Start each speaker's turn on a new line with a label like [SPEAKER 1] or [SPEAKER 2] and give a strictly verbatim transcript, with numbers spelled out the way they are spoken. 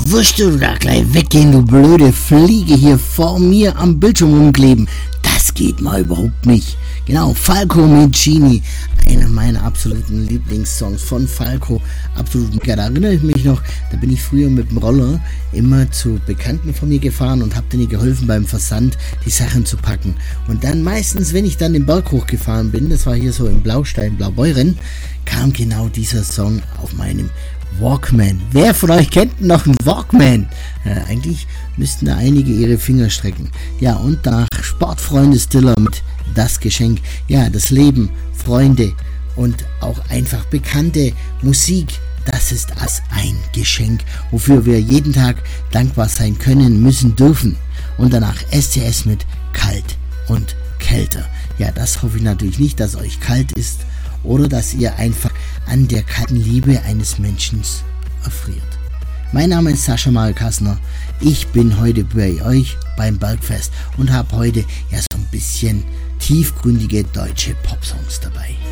[SPEAKER 1] Wirst du da gleich weggehen, du blöde Fliege, hier vor mir am Bildschirm rumkleben? Das geht mal überhaupt nicht. Genau, Falco Micini, einer meiner absoluten Lieblingssongs von Falco. Absolut mega. Da erinnere ich mich noch, da bin ich früher mit dem Roller immer zu Bekannten von mir gefahren und habe denen geholfen beim Versand, die Sachen zu packen. Und dann meistens, wenn ich dann den Berg hochgefahren bin, das war hier so im Blaustein, Blaubeuren, kam genau dieser Song auf meinem Walkman. Wer von euch kennt noch einen Walkman? Ja, eigentlich müssten da einige ihre Finger strecken. Ja, und danach Sportfreunde Stiller mit Das Geschenk. Ja, das Leben, Freunde und auch einfach bekannte Musik. Das ist als ein Geschenk, wofür wir jeden Tag dankbar sein können, müssen, dürfen. Und danach S C S mit Kalt und Kälter. Ja, das hoffe ich natürlich nicht, dass euch kalt ist oder dass ihr einfach an der kalten Liebe eines Menschen erfriert. Mein Name ist Sascha Malkassner. Ich bin heute bei euch beim Bergfest und habe heute ja so ein bisschen tiefgründige deutsche Popsongs dabei.